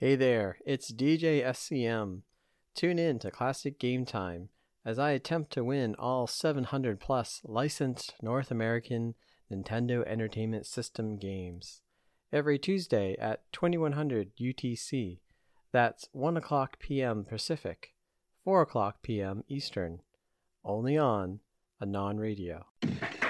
Hey there, it's DJ SCM. Tune in to Classic Game Time as I attempt to win all 700 plus licensed North American Nintendo Entertainment System games every Tuesday at 2100 UTC. That's 1 o'clock p.m. Pacific, 4 o'clock p.m. Eastern. Only on Anon Radio.